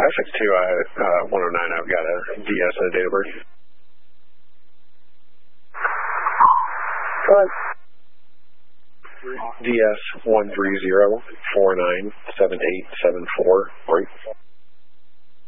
562 109, I've got a DS and a date of birth. Go ahead. DS 130497874. Right.